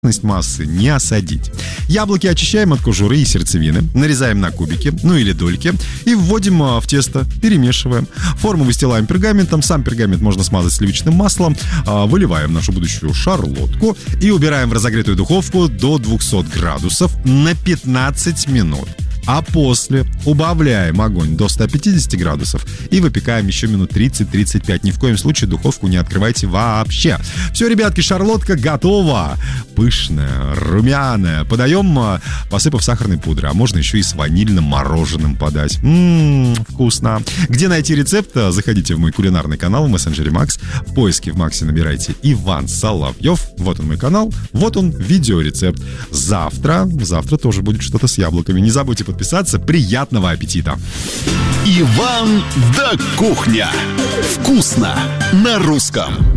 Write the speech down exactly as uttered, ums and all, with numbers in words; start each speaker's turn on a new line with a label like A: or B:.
A: массы не осадить. Яблоки очищаем от кожуры и сердцевины, нарезаем на кубики, ну или дольки, и вводим в тесто, перемешиваем. Форму выстилаем пергаментом, сам пергамент можно смазать сливочным маслом, выливаем нашу будущую шарлотку и убираем в разогретую духовку до двухсот градусов на пятнадцать минут. А после убавляем огонь до ста пятидесяти градусов и выпекаем еще минут тридцать-тридцать пять. Ни в коем случае духовку не открывайте вообще. Все, ребятки, шарлотка готова. Пышная, румяная. Подаем, посыпав сахарной пудрой. А можно еще и с ванильным мороженым подать. Ммм, вкусно. Где найти рецепт? Заходите в мой кулинарный канал в мессенджере Макс. В поиске в Максе набирайте Иван Соловьев. Вот он мой канал. Вот он видеорецепт. Завтра, завтра тоже будет что-то с яблоками. Не забудьте подписаться. Приятного аппетита!
B: Иван да кухня. Вкусно на русском.